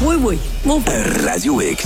Oui. Mon Radio X.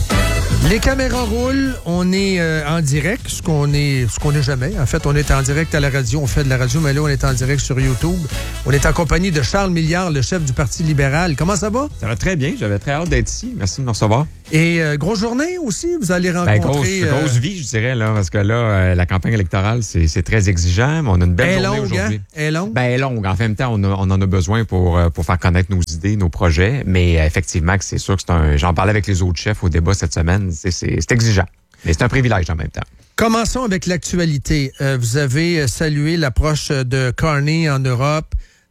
Les caméras roulent, on est en direct, ce qu'on est jamais. En fait, on est en direct à la radio, on fait de la radio, mais là, on est en direct sur YouTube. On est en compagnie de Charles Milliard, le chef du Parti libéral. Comment ça va? Ça va très bien, j'avais très hâte d'être ici. Merci de me recevoir. Et grosse journée aussi, vous allez rencontrer... Grosse vie, je dirais, là, parce que là, la campagne électorale, c'est très exigeant, mais on a une belle journée aujourd'hui. Elle est longue? Ben, elle est longue. En même temps, on en a besoin pour faire connaître nos idées, nos projets, mais effectivement, c'est sûr que j'en parlais avec les autres chefs au débat cette semaine, c'est exigeant, mais c'est un privilège en même temps. Commençons avec l'actualité. Vous avez salué l'approche de Carney en Europe,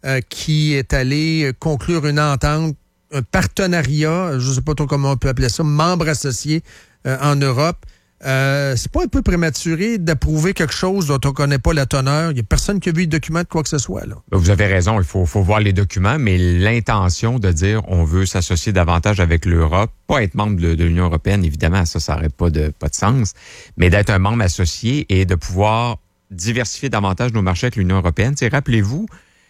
qui est allé conclure une entente, un partenariat, je ne sais pas trop comment on peut appeler ça, membre associé en Europe. C'est pas un peu prématuré d'approuver quelque chose dont on ne connaît pas la teneur? Il n'y a personne qui a vu le document de quoi que ce soit, là. Vous avez raison, il faut voir les documents, mais l'intention de dire on veut s'associer davantage avec l'Europe, pas être membre de l'Union européenne, évidemment, ça n'aurait pas de sens, mais d'être un membre associé et de pouvoir diversifier davantage nos marchés avec l'Union européenne. Rappelez-vous,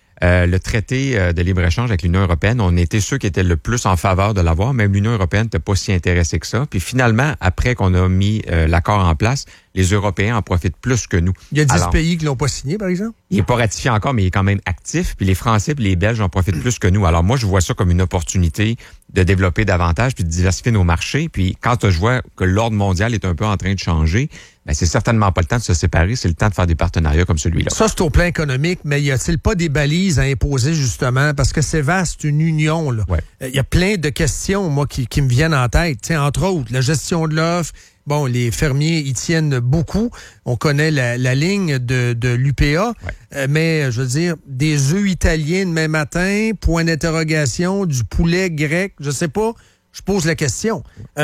le traité de libre-échange avec l'Union européenne, on était ceux qui étaient le plus en faveur de l'avoir. Même l'Union européenne n'était pas si intéressée que ça. Puis finalement, après qu'on a mis l'accord en place, les Européens en profitent plus que nous. Il y a 10 pays qui l'ont pas signé, par exemple? Il n'est pas ratifié encore, mais il est quand même actif. Puis les Français et les Belges en profitent plus que nous. Alors moi, je vois ça comme une opportunité de développer davantage puis de diversifier nos marchés. Puis quand je vois que l'ordre mondial est un peu en train de changer, ben c'est certainement pas le temps de se séparer, c'est le temps de faire des partenariats comme celui-là. Ça, c'est au plan économique, mais y a-t-il pas des balises à imposer, justement? Parce que c'est vaste, une union, là. Ouais. Y a plein de questions, moi, qui me viennent en tête. T'sais, entre autres, la gestion de l'offre. Bon, les fermiers y tiennent beaucoup. On connaît la ligne de l'UPA. Ouais. Mais, je veux dire, des œufs italiens demain matin, point d'interrogation, du poulet grec, je sais pas. Je pose la question.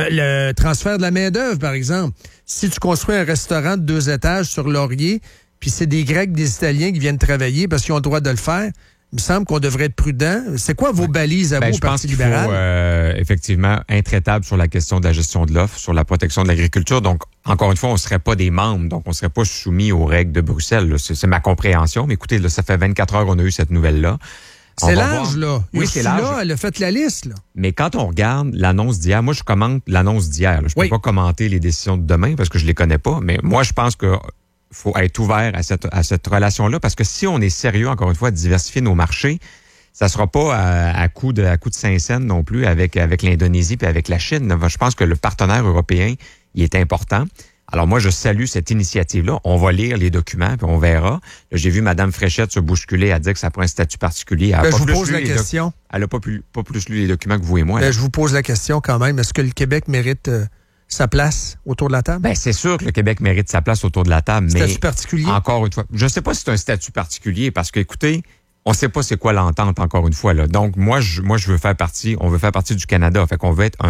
Le transfert de la main-d'œuvre, par exemple. Si tu construis un restaurant de 2 étages sur Laurier, puis c'est des Grecs, des Italiens qui viennent travailler parce qu'ils ont le droit de le faire, il me semble qu'on devrait être prudent. C'est quoi vos balises à vous, au Parti libéral? Je pense qu'il faut effectivement intraitable sur la question de la gestion de l'offre, sur la protection de l'agriculture. Donc, encore une fois, on ne serait pas des membres, donc on ne serait pas soumis aux règles de Bruxelles. Là. C'est ma compréhension. Mais écoutez, là, ça fait 24 heures qu'on a eu cette nouvelle-là. C'est large, là. Oui, c'est large. Là, elle a fait la liste, là. Mais quand on regarde l'annonce d'hier, moi, je commente l'annonce d'hier. Là. Je peux pas commenter les décisions de demain parce que je les connais pas. Mais moi, je pense que faut être ouvert à cette relation-là parce que si on est sérieux, encore une fois, à diversifier nos marchés, ça sera pas à coup de Saint-Saëns non plus avec l'Indonésie puis avec la Chine. Je pense que le partenaire européen, il est important. Alors moi, je salue cette initiative-là. On va lire les documents, puis on verra. Là, j'ai vu Mme Fréchette se bousculer à dire que ça prend un statut particulier. Je vous pose la question. Elle n'a pas plus lu les documents que vous et moi. Je vous pose la question quand même. Est-ce que le Québec mérite sa place autour de la table? Ben, c'est sûr que le Québec mérite sa place autour de la table. Statut particulier? Encore une fois, je ne sais pas si c'est un statut particulier parce que, écoutez, on ne sait pas c'est quoi l'entente, encore une fois, là. Donc, moi, je veux faire partie, on veut faire partie du Canada. Fait qu'on veut être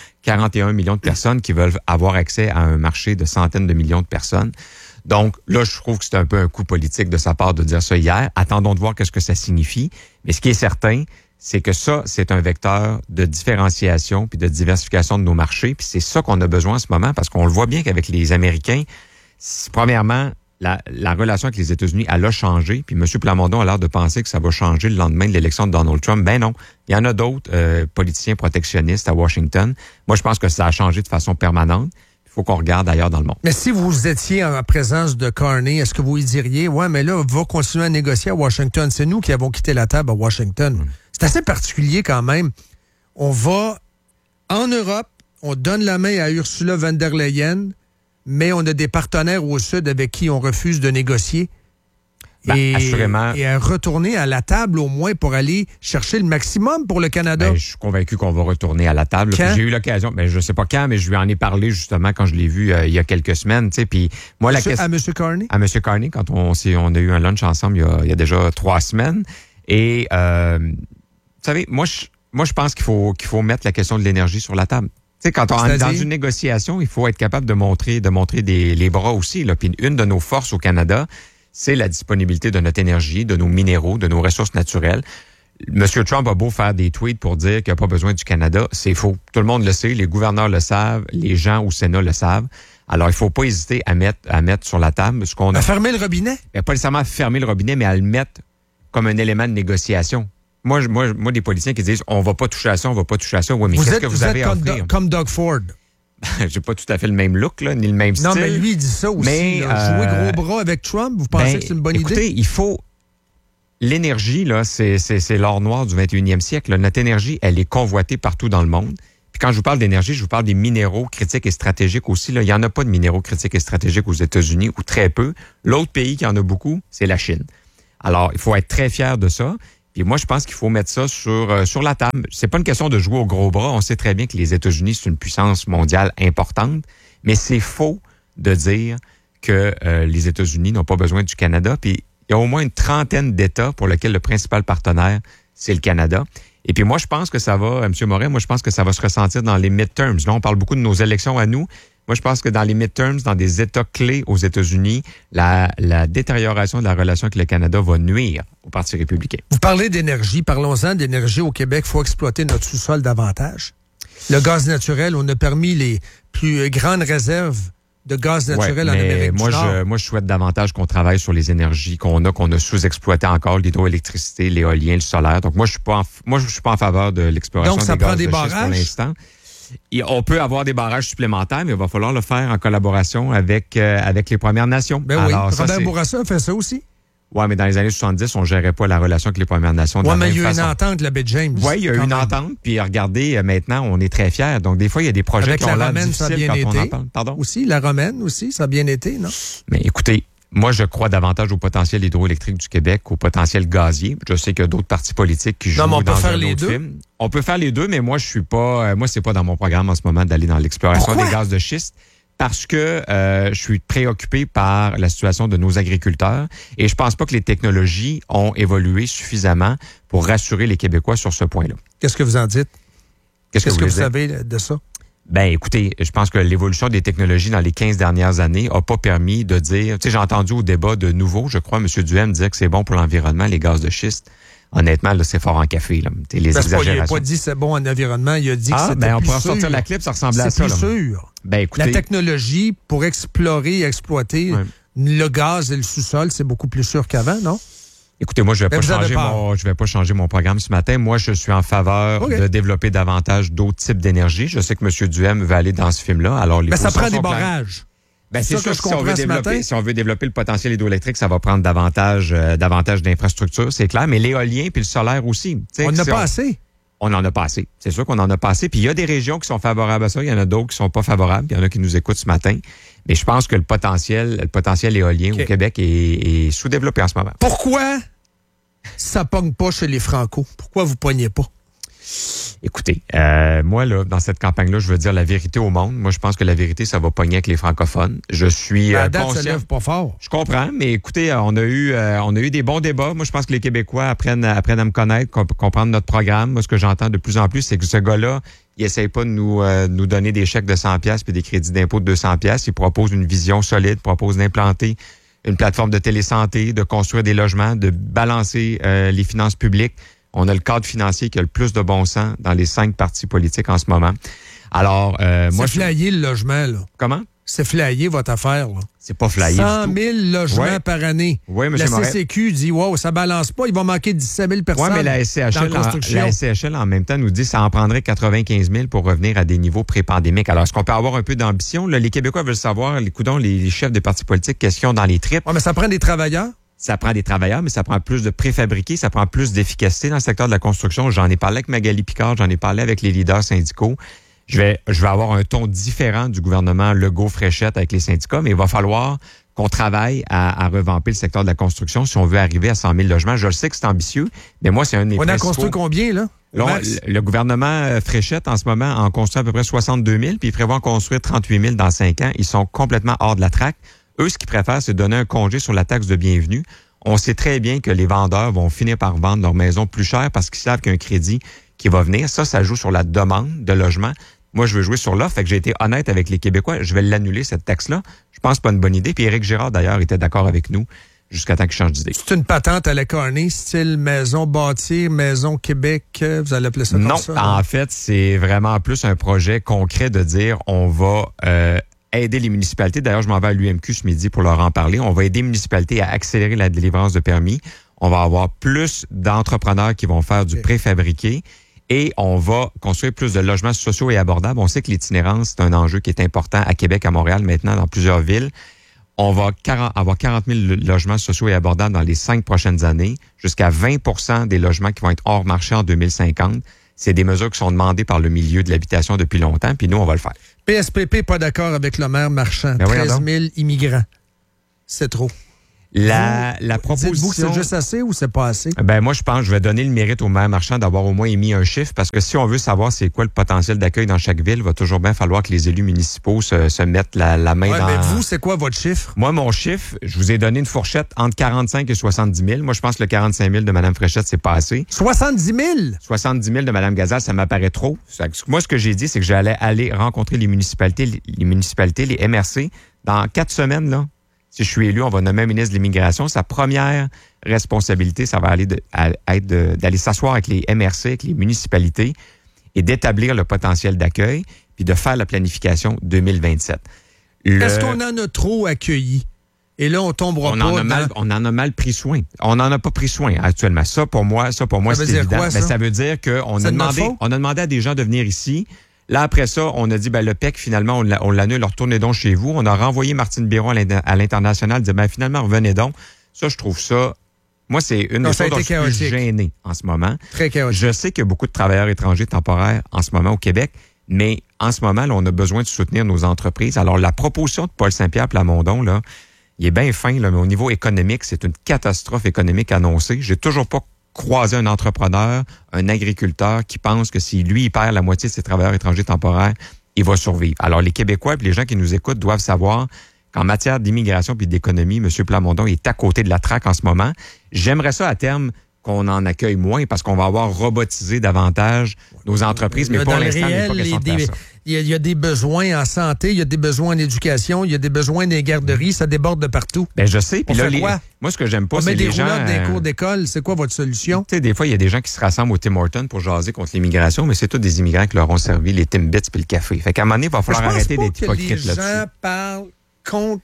41 millions de personnes qui veulent avoir accès à un marché de centaines de millions de personnes. Donc, là, je trouve que c'est un peu un coup politique de sa part de dire ça hier. Attendons de voir qu'est-ce que ça signifie. Mais ce qui est certain, c'est que ça, c'est un vecteur de différenciation puis de diversification de nos marchés. Puis c'est ça qu'on a besoin en ce moment parce qu'on le voit bien qu'avec les Américains, premièrement, la relation avec les États-Unis, elle a changé. Puis M. Plamondon a l'air de penser que ça va changer le lendemain de l'élection de Donald Trump. Ben non. Il y en a d'autres politiciens protectionnistes à Washington. Moi, je pense que ça a changé de façon permanente. Il faut qu'on regarde ailleurs dans le monde. Mais si vous étiez en présence de Carney, est-ce que vous lui diriez, ouais, mais là, va continuer à négocier à Washington. C'est nous qui avons quitté la table à Washington. C'est assez particulier quand même. On va en Europe, on donne la main à Ursula von der Leyen, mais on a des partenaires au Sud avec qui on refuse de négocier. Assurément. Et à retourner à la table au moins pour aller chercher le maximum pour le Canada. Je suis convaincu qu'on va retourner à la table. J'ai eu l'occasion, je ne sais pas quand, mais je lui en ai parlé justement quand je l'ai vu il y a quelques semaines. Puis moi, à M. Carney? À M. Carney, quand on a eu un lunch ensemble il y a déjà 3 semaines. Et vous savez, moi je pense qu'il faut mettre la question de l'énergie sur la table. Tu sais, quand on est dans une négociation, il faut être capable de montrer les bras aussi. Là. Puis une de nos forces au Canada, c'est la disponibilité de notre énergie, de nos minéraux, de nos ressources naturelles. M. Trump a beau faire des tweets pour dire qu'il n'y a pas besoin du Canada, c'est faux. Tout le monde le sait, les gouverneurs le savent, les gens au Sénat le savent. Alors, il ne faut pas hésiter à mettre sur la table ce qu'on a. À fermer le robinet? Pas nécessairement à fermer le robinet, mais à le mettre comme un élément de négociation. Moi, des politiciens qui disent on va pas toucher à ça, on va pas toucher à ça. Oui, mais qu'est-ce que vous avez à offrir? Comme Doug Ford. J'ai pas tout à fait le même look, là, ni le même style. Non, mais lui, il dit ça aussi. Mais, jouer gros bras avec Trump, vous pensez que c'est une bonne idée? Écoutez, il faut... L'énergie, là, c'est l'or noir du 21e siècle. Là. Notre énergie, elle est convoitée partout dans le monde. Puis quand je vous parle d'énergie, je vous parle des minéraux critiques et stratégiques aussi. Là. Il n'y en a pas de minéraux critiques et stratégiques aux États-Unis, ou très peu. L'autre pays qui en a beaucoup, c'est la Chine. Alors, il faut être très fier de ça. Puis moi, je pense qu'il faut mettre ça sur la table. C'est pas une question de jouer au gros bras. On sait très bien que les États-Unis, c'est une puissance mondiale importante. Mais c'est faux de dire que les États-Unis n'ont pas besoin du Canada. Puis il y a au moins une trentaine d'États pour lesquels le principal partenaire, c'est le Canada. Et puis moi, je pense que ça va, M. Morin, moi, je pense que ça va se ressentir dans les midterms. Là, on parle beaucoup de nos élections à nous. Moi, je pense que dans les midterms, dans des États clés aux États-Unis, la détérioration de la relation avec le Canada va nuire au Parti républicain. Vous parlez d'énergie. Parlons-en d'énergie au Québec. Il faut exploiter notre sous-sol davantage. Le gaz naturel, on a permis les plus grandes réserves de gaz naturel en Amérique du Nord. Moi, je souhaite davantage qu'on travaille sur les énergies qu'on a sous-exploitées encore, l'hydroélectricité, l'éolien, le solaire. Donc, moi, je suis pas en faveur de l'exploration des gaz de schiste pour l'instant. On peut avoir des barrages supplémentaires, mais il va falloir le faire en collaboration avec les Premières Nations. Ben alors, oui, Robert Bourassa fait ça aussi. Oui, mais dans les années 70, on ne gérait pas la relation avec les Premières Nations. Oui, mais il y a eu une entente, la baie James. Oui, il y a eu une entente, puis regardez, maintenant, on est très fiers. Donc, des fois, il y a des projets qui ont l'air difficiles quand on en parle. Pardon? Aussi, la Romaine aussi, ça a bien été, non? Mais écoutez, moi, je crois davantage au potentiel hydroélectrique du Québec qu'au potentiel gazier. Je sais qu'il y a d'autres partis politiques qui jouent dans un autre film. On peut faire les deux, mais moi, je suis pas. Moi, c'est pas dans mon programme en ce moment d'aller dans l'exploration des gaz de schiste. Parce que je suis préoccupé par la situation de nos agriculteurs et je pense pas que les technologies ont évolué suffisamment pour rassurer les Québécois sur ce point-là. Qu'est-ce que vous en dites? Qu'est-ce que vous savez de ça? Ben, écoutez, je pense que l'évolution des technologies dans les 15 dernières années n'a pas permis de dire... Tu sais, j'ai entendu au débat de nouveau, je crois, M. Duhem dire que c'est bon pour l'environnement, les gaz de schiste. Honnêtement, là, c'est fort en café. Là. Les exagérations. Il n'a pas dit c'est bon en environnement, il a dit que c'était plus sûr. On pourra sortir la clip, ça ressemblait à ça. C'est plus sûr. Ben, écoutez, la technologie pour explorer et exploiter le gaz et le sous-sol, c'est beaucoup plus sûr qu'avant, non? Écoutez, moi, je vais pas changer mon programme ce matin. Moi, je suis en faveur de développer davantage d'autres types d'énergie. Je sais que M. Duhem veut aller dans ce film-là. Alors, mais ça prend des barrages. Ben, c'est sûr que si on veut développer le potentiel hydroélectrique, ça va prendre davantage d'infrastructures, c'est clair. Mais l'éolien puis le solaire aussi. On n'en a pas assez. On n'en a pas assez. C'est sûr qu'on en a pas assez. Puis il y a des régions qui sont favorables à ça. Il y en a d'autres qui sont pas favorables. Il y en a qui nous écoutent ce matin. Mais je pense que le potentiel éolien au Québec est sous-développé en ce moment. Pourquoi ça pogne pas chez les Franco? Pourquoi vous pognez pas? Écoutez, moi, là, dans cette campagne-là, je veux dire la vérité au monde. Moi, je pense que la vérité, ça va pogner avec les francophones. Je suis conscient. Ça lève pas fort. Je comprends, mais écoutez, on a eu des bons débats. Moi, je pense que les Québécois apprennent à me connaître, comprendre notre programme. Moi, ce que j'entends de plus en plus, c'est que ce gars-là, il essaye pas de nous donner des chèques de 100$ puis des crédits d'impôt de 200$. Il propose une vision solide, propose d'implanter une plateforme de télésanté, de construire des logements, de balancer les finances publiques. On a le cadre financier qui a le plus de bon sens dans les 5 partis politiques en ce moment. Alors, moi... C'est flyé le logement, là. Comment? C'est flyé votre affaire, là. C'est pas flyé 100 000 logements par année. Oui, M. La Morin. CCQ dit, wow, ça balance pas, il va manquer 17 000 personnes. Oui, mais la SCHL, en même temps, nous dit que ça en prendrait 95 000 pour revenir à des niveaux pré-pandémiques. Alors, est-ce qu'on peut avoir un peu d'ambition? Là, les Québécois veulent savoir, les chefs des partis politiques, qu'est-ce qu'ils ont dans les tripes? Oui, mais ça prend des travailleurs. Ça prend des travailleurs, mais ça prend plus de préfabriqués, ça prend plus d'efficacité dans le secteur de la construction. J'en ai parlé avec Magali Picard, j'en ai parlé avec les leaders syndicaux. Je vais avoir un ton différent du gouvernement Legault-Fréchette avec les syndicats, mais il va falloir qu'on travaille à revamper le secteur de la construction si on veut arriver à 100 000 logements. Je le sais que c'est ambitieux, mais moi, c'est un des principaux. On a construit combien, là? Le gouvernement Fréchette, en ce moment, en construit à peu près 62 000, puis il prévoit en construire 38 000 dans 5 ans. Ils sont complètement hors de la traque. Eux, ce qu'ils préfèrent, c'est donner un congé sur la taxe de bienvenue. On sait très bien que les vendeurs vont finir par vendre leur maison plus cher parce qu'ils savent qu'il y a un crédit qui va venir. Ça joue sur la demande de logement. Moi, je veux jouer sur l'offre. Fait que j'ai été honnête avec les Québécois. Je vais l'annuler, cette taxe-là. Je pense que c'est pas une bonne idée. Puis Éric Girard, d'ailleurs, était d'accord avec nous jusqu'à temps qu'il change d'idée. C'est une patente à la Carney, style maison bâtie, maison Québec. Vous allez appeler ça comme ça? Non, en fait, c'est vraiment plus un projet concret de dire on va aider les municipalités. D'ailleurs, je m'en vais à l'UMQ ce midi pour leur en parler. On va aider les municipalités à accélérer la délivrance de permis. On va avoir plus d'entrepreneurs qui vont faire du préfabriqué et on va construire plus de logements sociaux et abordables. On sait que l'itinérance, c'est un enjeu qui est important à Québec, à Montréal, maintenant dans plusieurs villes. On va avoir 40 000 logements sociaux et abordables dans les 5 prochaines années, jusqu'à 20 des logements qui vont être hors marché en 2050. C'est des mesures qui sont demandées par le milieu de l'habitation depuis longtemps, puis nous, on va le faire. PSPP, pas d'accord avec le maire Marchand. 13 000 immigrants. C'est trop. La proposition... Dites-vous que c'est juste assez ou c'est pas assez? Ben moi, je pense que je vais donner le mérite au maire Marchand d'avoir au moins émis un chiffre, parce que si on veut savoir c'est quoi le potentiel d'accueil dans chaque ville, il va toujours bien falloir que les élus municipaux se mettent la main dans... Mais vous, c'est quoi votre chiffre? Moi, mon chiffre, je vous ai donné une fourchette entre 45 et 70 000. Moi, je pense que le 45 000 de Mme Fréchette, c'est pas assez. 70 000? 70 000 de Mme Gazal, ça m'apparaît trop. Moi, ce que j'ai dit, c'est que j'allais aller rencontrer les municipalités, les MRC. Dans 4 semaines, là, si je suis élu, on va nommer un ministre de l'Immigration. Sa première responsabilité, ça va aller être d'aller s'asseoir avec les MRC, avec les municipalités et d'établir le potentiel d'accueil puis de faire la planification 2027. Est-ce qu'on en a trop accueilli? Et là, on tombera on en a mal pris soin. On n'en a pas pris soin actuellement. Ça, pour moi, c'est évident. Quoi, ça? Mais ça veut dire qu'on a demandé à des gens de venir ici. Là, après ça, on a dit, le PEC, finalement, on l'annule, retournez donc chez vous. On a renvoyé Martine Biron à l'international, dit, finalement, revenez donc. Ça, je trouve ça... Moi, c'est une des choses dont je suis plus gêné en ce moment. Très chaotique. Je sais qu'il y a beaucoup de travailleurs étrangers temporaires en ce moment au Québec, mais en ce moment, là, on a besoin de soutenir nos entreprises. Alors, la proposition de Paul Saint-Pierre Plamondon, là, il est bien fin, là, mais au niveau économique, c'est une catastrophe économique annoncée. J'ai toujours pas croiser un entrepreneur, un agriculteur qui pense que si lui, il perd la moitié de ses travailleurs étrangers temporaires, il va survivre. Alors, les Québécois et les gens qui nous écoutent doivent savoir qu'en matière d'immigration puis d'économie, M. Plamondon est à côté de la traque en ce moment. J'aimerais ça, à terme, qu'on en accueille moins parce qu'on va avoir robotisé davantage nos entreprises, mais pour l'instant, il n'est pas question de faire ça. Il y a des besoins en santé, il y a des besoins en éducation, il y a des besoins dans les garderies, ça déborde de partout. Ben je sais. Puis là, moi, ce que j'aime pas, c'est les gens... On met des roulottes des cours d'école, c'est quoi votre solution? Tu sais, des fois, il y a des gens qui se rassemblent au Tim Hortons pour jaser contre l'immigration, mais c'est tous des immigrants qui leur ont servi les Timbits puis le café. Fait qu'à un moment donné, il va falloir arrêter d'être hypocrite là-dessus. Les gens parlent contre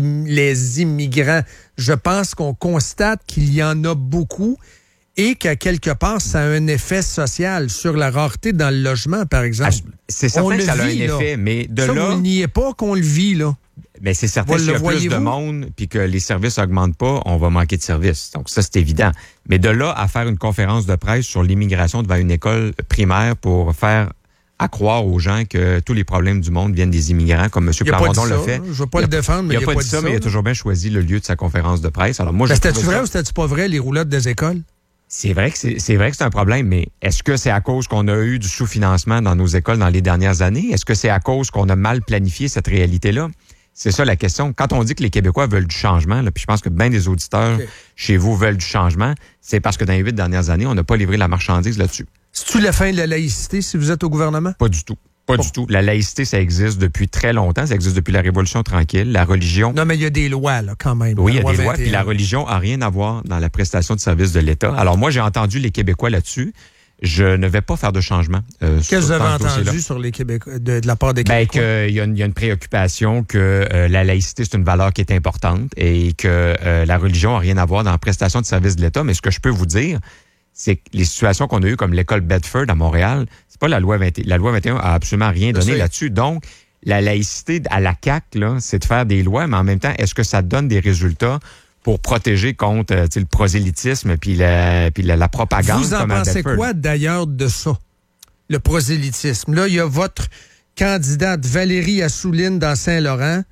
les immigrants. Je pense qu'on constate qu'il y en a beaucoup et qu'à quelque part, ça a un effet social sur la rareté dans le logement, par exemple. C'est certain que ça a un effet, mais de là... Vous ne niez pas qu'on le vit, là. Mais c'est certain que s'il y a plus de monde puis que les services n'augmentent pas, on va manquer de services. Donc ça, c'est évident. Mais de là à faire une conférence de presse sur l'immigration devant une école primaire pour faire à croire aux gens que tous les problèmes du monde viennent des immigrants, comme M. Plamondon l'a fait. Je ne veux pas le défendre, mais il n'a pas dit ça. Mais il a toujours bien choisi le lieu de sa conférence de presse. Alors moi, c'était-tu vrai ou c'était-tu pas vrai, les roulottes des écoles? C'est vrai que c'est un problème, mais est-ce que c'est à cause qu'on a eu du sous-financement dans nos écoles dans les dernières années? Est-ce que c'est à cause qu'on a mal planifié cette réalité-là? C'est ça la question. Quand on dit que les Québécois veulent du changement, là, puis je pense que bien des auditeurs chez vous veulent du changement, c'est parce que dans les 8 dernières années, on n'a pas livré la marchandise là-dessus. C'est-tu la fin de la laïcité si vous êtes au gouvernement? Pas du tout. Pas du tout. La laïcité, ça existe depuis très longtemps. Ça existe depuis la Révolution tranquille. La religion... Non, mais il y a des lois, là, quand même. Oui, il y a des lois. Puis la religion n'a rien à voir dans la prestation de services de l'État. Alors moi, j'ai entendu les Québécois là-dessus. Je ne vais pas faire de changement. Qu'est-ce que vous avez entendu sur les Québécois, de la part des Québécois? Il y a une préoccupation que la laïcité, c'est une valeur qui est importante et que la religion n'a rien à voir dans la prestation de services de l'État. Mais ce que je peux vous dire, c'est que les situations qu'on a eues, comme l'école Bedford à Montréal, c'est pas la loi 21. La loi 21 a absolument rien donné là-dessus. Donc, la laïcité à la CAQ, là, c'est de faire des lois, mais en même temps, est-ce que ça donne des résultats pour protéger contre le prosélytisme puis la propagande? Vous en pensez quoi d'ailleurs de ça, le prosélytisme? Là, il y a votre candidate Valérie Assouline dans Saint-Laurent,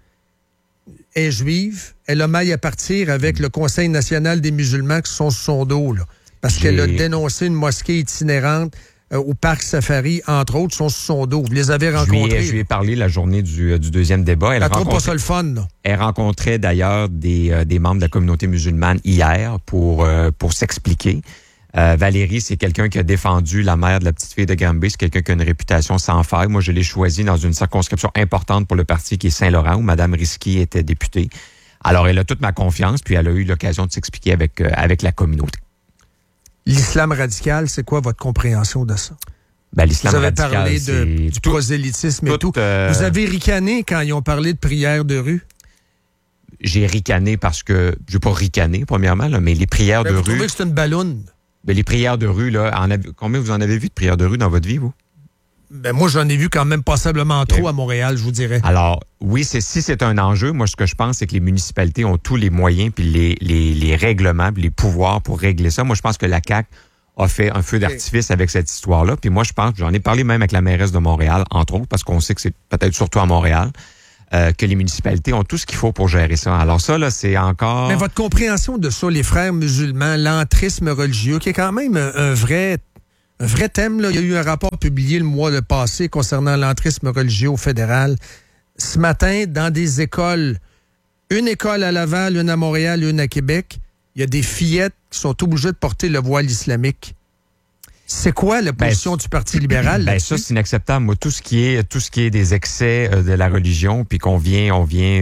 est juive. Elle a maille à partir avec le Conseil national des musulmans qui sont sur son dos, là, parce qu'elle a dénoncé une mosquée itinérante au Parc Safari, entre autres, sont sur son dos. Vous les avez rencontrés? Je lui ai parlé la journée du deuxième débat. Elle trouve pas ça le fun, non? Elle rencontrait d'ailleurs des membres de la communauté musulmane hier pour s'expliquer. Valérie, c'est quelqu'un qui a défendu la mère de la petite fille de Granby. C'est quelqu'un qui a une réputation sans faille. Moi, je l'ai choisi dans une circonscription importante pour le parti qui est Saint-Laurent, où Mme Risky était députée. Alors, elle a toute ma confiance, puis elle a eu l'occasion de s'expliquer avec la communauté. L'islam radical, c'est quoi votre compréhension de ça? L'islam radical, vous avez parlé du prosélytisme et tout. Vous avez ricané quand ils ont parlé de prière de rue? j'ai ricané parce que, je vais pas ricaner, premièrement, là, mais les prières de Vous rue... trouvez que c'est une balloune? Ben, les prières de rue, là, combien vous en avez vu de prières de rue dans votre vie, vous? Ben, moi, j'en ai vu quand même passablement trop à Montréal, je vous dirais. Alors, oui, si c'est un enjeu, moi, ce que je pense, c'est que les municipalités ont tous les moyens, puis les règlements, puis les pouvoirs pour régler ça. Moi, je pense que la CAQ a fait un feu d'artifice avec cette histoire-là. Puis moi, je pense, j'en ai parlé même avec la mairesse de Montréal, entre autres, parce qu'on sait que c'est peut-être surtout à Montréal, que les municipalités ont tout ce qu'il faut pour gérer ça. Alors ça, là, c'est encore... Mais votre compréhension de ça, les frères musulmans, l'entrisme religieux, qui est quand même un vrai thème, là. Il y a eu un rapport publié le mois passé concernant l'entrisme religieux au fédéral. Ce matin, dans des écoles, une école à Laval, une à Montréal, une à Québec, il y a des fillettes qui sont obligées de porter le voile islamique. C'est quoi la position du Parti libéral? Ben ça, c'est inacceptable. Moi, tout ce qui est des excès de la religion, puis on vient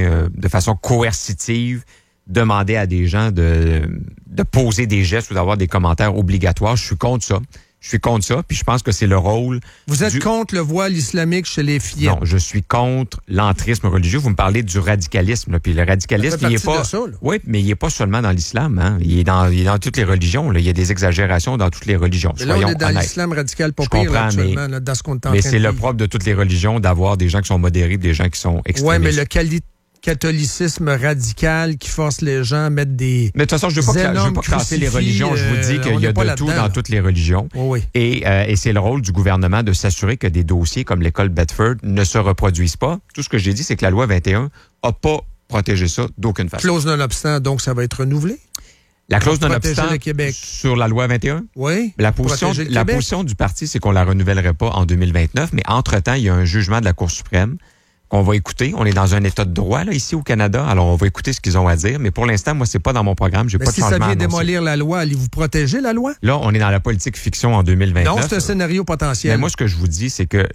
de façon coercitive demander à des gens de poser des gestes ou d'avoir des commentaires obligatoires, je suis contre ça. Je suis contre ça, puis je pense que c'est le rôle... Vous êtes contre le voile islamique chez les fillettes? Non, je suis contre l'entrisme religieux. Vous me parlez du radicalisme, là, puis le radicalisme, il est pas... Ça, oui, mais il est pas seulement dans l'islam, hein. Il est dans toutes les religions, là. Il y a des exagérations dans toutes les religions. Mais là, on est dans l'islam radical, pas pire, là, actuellement, là, dans ce qu'on est en train de Mais c'est le propre de toutes les religions d'avoir des gens qui sont modérés et des gens qui sont extrémistes. Oui, mais le catholicisme radical qui force les gens à mettre des... Mais de toute façon, je ne veux pas classer les religions. Je vous dis qu'il y a de tout dans toutes les religions. Oui. Et c'est le rôle du gouvernement de s'assurer que des dossiers comme l'école Bedford ne se reproduisent pas. Tout ce que j'ai dit, c'est que la loi 21 n'a pas protégé ça d'aucune façon. Clause non-obstant, donc ça va être renouvelé? La clause non-obstant sur la loi 21? Oui. La position du parti, c'est qu'on la renouvellerait pas en 2029, mais entre-temps, il y a un jugement de la Cour suprême qu'on va écouter. On est dans un état de droit là ici au Canada, alors on va écouter ce qu'ils ont à dire. Mais pour l'instant, moi, c'est pas dans mon programme. J'ai pas de changement. Si ça vient démolir la loi, allez-vous protéger la loi? Là, on est dans la politique fiction en 2029. Non, c'est un scénario potentiel. Mais moi, ce que je vous dis, c'est que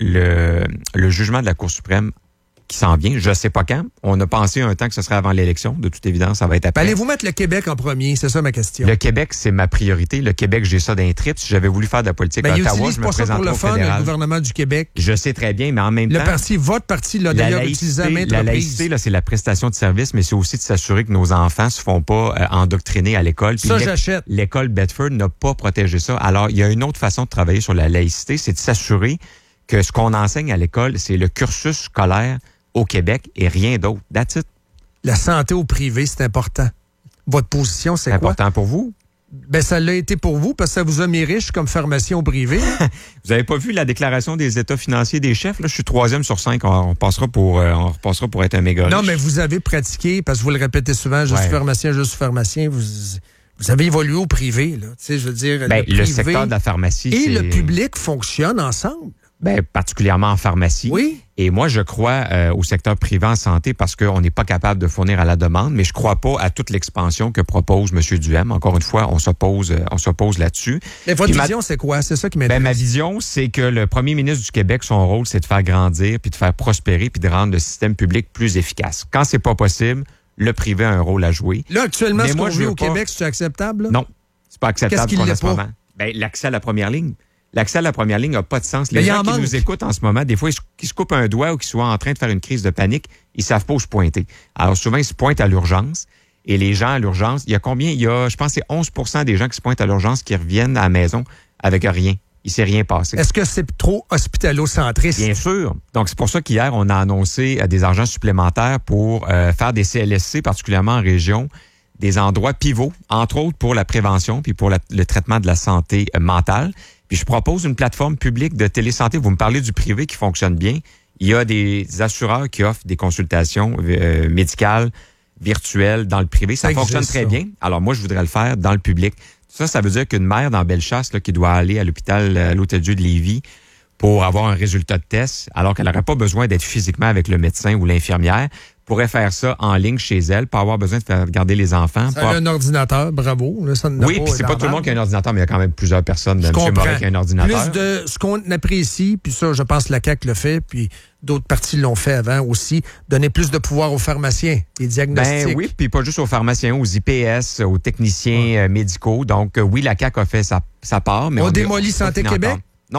le jugement de la Cour suprême qui s'en vient, je sais pas quand. On a pensé un temps que ce serait avant l'élection. De toute évidence, ça va être après. Allez-vous mettre le Québec en premier? C'est ça ma question. Le Québec, c'est ma priorité. Le Québec, j'ai ça d'un trip. Si j'avais voulu faire de la politique à Ottawa, je me présenterais au fédéral. Le gouvernement du Québec. Je sais très bien, mais en même temps... Votre parti l'a d'ailleurs utilisé à maintes reprises. La laïcité, là, c'est la prestation de service, mais c'est aussi de s'assurer que nos enfants se font pas endoctriner à l'école. Ça, j'achète. L'école Bedford n'a pas protégé ça. Alors, il y a une autre façon de travailler sur la laïcité, c'est de s'assurer que ce qu'on enseigne à l'école, c'est le cursus scolaire au Québec et rien d'autre. That's it. La santé au privé, c'est important. Votre position, c'est quoi? C'est important pour vous? Ben, ça l'a été pour vous parce que ça vous a mis riche comme pharmacien au privé. Vous avez pas vu la déclaration des états financiers des chefs? Là, je suis 3e sur 5. On repassera pour être un méga riche. Non, mais vous avez pratiqué, parce que vous le répétez souvent, je suis pharmacien. Vous avez évolué au privé, là. Tu sais, je veux dire, le secteur de la pharmacie et le public fonctionnent ensemble. Ben, particulièrement en pharmacie. Oui. Et moi, je crois au secteur privé en santé parce qu'on n'est pas capable de fournir à la demande, mais je crois pas à toute l'expansion que propose M. Duhem. Encore une fois, on s'oppose là-dessus. Mais votre vision, c'est quoi? C'est ça qui m'intéresse. Ben, ma vision, c'est que le premier ministre du Québec, son rôle, c'est de faire grandir, puis de faire prospérer, puis de rendre le système public plus efficace. Quand c'est pas possible, le privé a un rôle à jouer. Là, actuellement, ce qu'on vit au Québec, c'est acceptable? Là? Non, c'est pas acceptable pour ce moment. Ben, l'accès à la première ligne. L'accès à la première ligne n'a pas de sens. Les gens qui nous écoutent en ce moment, des fois, ils se coupent un doigt ou qu'ils soient en train de faire une crise de panique, ils savent pas où se pointer. Alors souvent, ils se pointent à l'urgence. Et les gens à l'urgence, il y a combien? Il y a, je pense, c'est 11% des gens qui se pointent à l'urgence qui reviennent à la maison avec rien. Il s'est rien passé. Est-ce que c'est trop hospitalo-centriste? Bien sûr. Donc, c'est pour ça qu'hier, on a annoncé des argents supplémentaires pour faire des CLSC, particulièrement en région, des endroits pivots, entre autres pour la prévention puis pour le traitement de la santé mentale. Puis je propose une plateforme publique de télésanté. Vous me parlez du privé qui fonctionne bien. Il y a des assureurs qui offrent des consultations médicales, virtuelles dans le privé. Ça fonctionne très bien. Alors moi, je voudrais le faire dans le public. Ça veut dire qu'une mère dans Bellechasse là, qui doit aller à l'hôpital à l'Hôtel-Dieu de Lévis pour avoir un résultat de test, alors qu'elle n'aurait pas besoin d'être physiquement avec le médecin ou l'infirmière, pourrait faire ça en ligne chez elle, pas avoir besoin de faire garder les enfants. Ça a un ordinateur, bravo. Là, ça oui, puis c'est pas tout le monde qui a un ordinateur, mais il y a quand même plusieurs personnes de M. Morin qui a un ordinateur. Plus de ce qu'on apprécie, puis ça, je pense que la CAQ le fait, puis d'autres partis l'ont fait avant aussi, donner plus de pouvoir aux pharmaciens, les diagnostics. Ben oui, puis pas juste aux pharmaciens, aux IPS, aux techniciens médicaux. Donc oui, la CAQ a fait sa part. Mais on démolit Santé Québec? Non.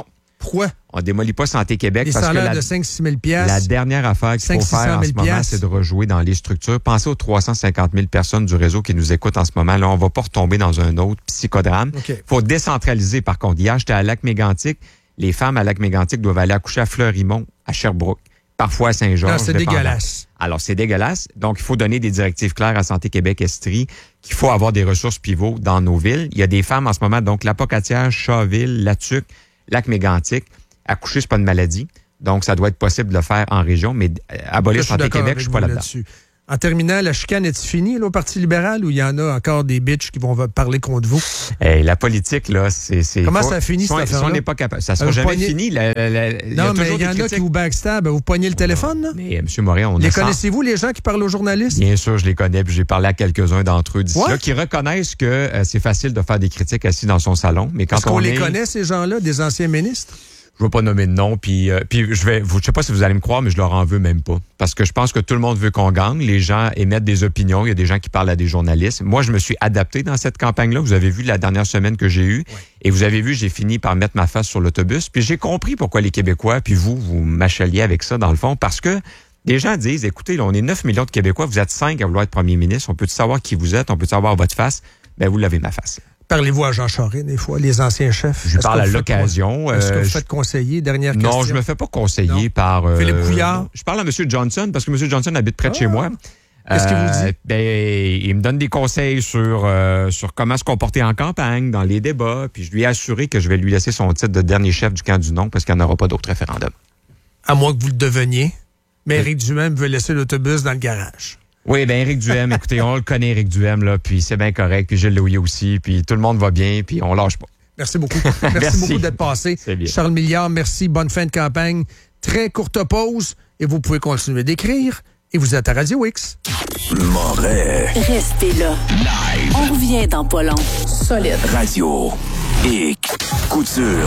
Pourquoi? On démolit pas Santé Québec. Les parce salaires que de 5-6 000 la dernière affaire qu'il faut faire en ce moment, c'est de rejouer dans les structures. Pensez aux 350 000 personnes du réseau qui nous écoutent en ce moment. Là, on va pas retomber dans un autre psychodrame. Il faut décentraliser, par contre. Hier, j'étais à Lac-Mégantic. Les femmes à Lac-Mégantic doivent aller accoucher à Fleurimont, à Sherbrooke, parfois à Saint-Georges. Non, c'est dégueulasse. Alors, c'est dégueulasse. Donc, il faut donner des directives claires à Santé Québec-Estrie qu'il faut avoir des ressources pivots dans nos villes. Il y a des femmes en ce moment, donc la Pocatière, Chaville, Latuc, Lac-Mégantic. Accoucher, c'est pas une maladie. Donc, ça doit être possible de le faire en région, mais abolir Santé Québec, je suis pas là-dedans. En terminant, la chicane est-tu finie là, au Parti libéral ou il y en a encore des bitches qui vont parler contre vous? La politique, là, c'est... Comment ça finit, cette affaire-là? Si on n'est pas capable... Ça sera jamais fini. Non, mais il y en a qui vous backstab. Vous poignez le téléphone, là? Mais, M. Morin, on les connaissez-vous, les gens qui parlent aux journalistes? Bien sûr, je les connais, puis j'ai parlé à quelques-uns d'entre eux d'ici là, qui reconnaissent que c'est facile de faire des critiques assis dans son salon. Mais quand on les connaît, ces gens-là, des anciens ministres? Je ne veux pas nommer de nom, puis je sais pas si vous allez me croire, mais je leur en veux même pas. Parce que je pense que tout le monde veut qu'on gagne. Les gens émettent des opinions. Il y a des gens qui parlent à des journalistes. Moi, je me suis adapté dans cette campagne-là. Vous avez vu la dernière semaine que j'ai eue. Ouais. Et vous avez vu, j'ai fini par mettre ma face sur l'autobus. Puis j'ai compris pourquoi les Québécois, puis vous m'achaliez avec ça, dans le fond. Parce que des gens disent, écoutez, là, on est 9 millions de Québécois. Vous êtes 5 à vouloir être premier ministre. On peut savoir qui vous êtes. On peut savoir votre face. Ben, vous l'avez ma face. Parlez-vous à Jean Charest, des fois, les anciens chefs? Je parle à l'occasion. Est-ce que vous faites conseiller? Dernière question. Non, je me fais pas conseiller par... Philippe Couillard? Je parle à M. Johnson, parce que M. Johnson habite près de chez moi. Qu'est-ce qu'il vous dit? Il me donne des conseils sur comment se comporter en campagne, dans les débats, puis je lui ai assuré que je vais lui laisser son titre de dernier chef du camp du non, parce qu'il n'y en aura pas d'autre référendum. À moins que vous le deveniez. Mais Éric Duhem veut laisser l'autobus dans le garage. Oui, bien, Éric Duhem, écoutez, on le connaît, Éric Duhem, là, puis c'est bien correct, puis Gilles Louis aussi, puis tout le monde va bien, puis on lâche pas. Merci beaucoup. Merci beaucoup d'être passé. Charles Milliard, merci, bonne fin de campagne. Très courte pause, et vous pouvez continuer d'écrire, et vous êtes à Radio X. Moret. Restez là. Live. On revient dans pas long. Solide. Radio X. Couture.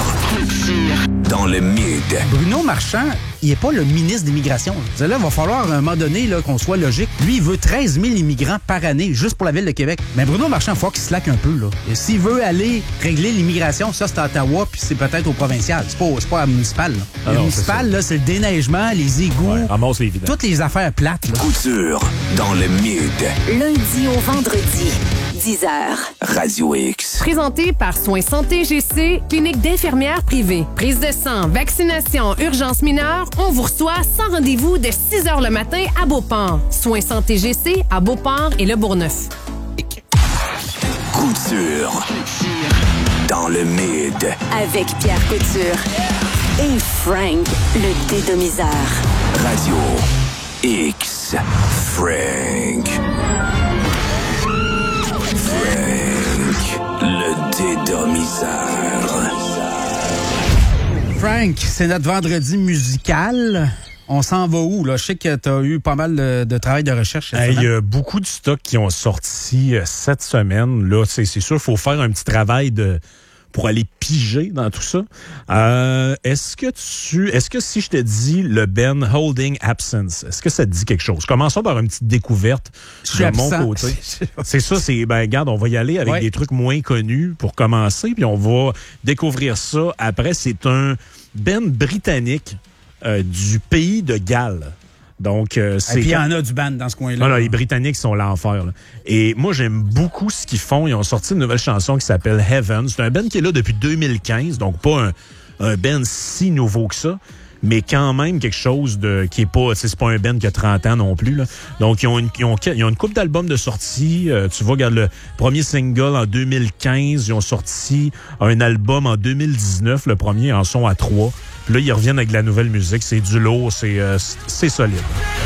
Dans le mid. Bruno Marchand, il n'est pas le ministre de l'Immigration. Là, il va falloir à un moment donné là, qu'on soit logique. Lui, il veut 13 000 immigrants par année, juste pour la Ville de Québec. Mais Bruno Marchand, il faut qu'il slack un peu. Là. Et s'il veut aller régler l'immigration, ça, c'est à Ottawa, puis c'est peut-être au provincial. C'est pas à municipal. Là. Le municipal, là, c'est le déneigement, les égouts, toutes les affaires plates. Là. Couture dans le mid. Lundi au vendredi, 10h. Radio X. Présenté par Soins Santé GC, clinique d'infirmières privée. Prise de sang, vaccination, urgence mineure, on vous reçoit sans rendez-vous de 6h le matin à Beauport. Soins Santé GC à Beauport et Le Bourgneuf. Couture dans le mid. Avec Pierre Couture et Frank, le dédomiseur. Radio X. Frank, le dédomiseur. Frank, c'est notre vendredi musical. On s'en va où, là? Je sais que tu as eu pas mal de travail de recherche cette semaine. Il y a beaucoup de stocks qui ont sorti cette semaine. Là, c'est sûr, il faut faire un petit travail pour aller piger dans tout ça. Est-ce que si je te dis le Ben Holding Absence, est-ce que ça te dit quelque chose? Commençons par une petite découverte de mon côté. C'est ça, regarde, on va y aller avec des trucs moins connus pour commencer, puis on va découvrir ça. Après, c'est un Ben britannique du pays de Galles. Donc, c'est. Et puis il y en a du band dans ce coin-là. Non, les Britanniques sont l'enfer. Là. Et moi, j'aime beaucoup ce qu'ils font. Ils ont sorti une nouvelle chanson qui s'appelle Heaven. C'est un band qui est là depuis 2015, donc pas un band si nouveau que ça, mais quand même quelque chose qui est pas. C'est pas un band qui a 30 ans non plus. Là. Donc, ils ont une couple d'albums de sortie. Tu vois, regarde le premier single en 2015. Ils ont sorti un album en 2019. Le premier en sont à 3. Puis là, ils reviennent avec de la nouvelle musique. C'est du lourd, c'est solide.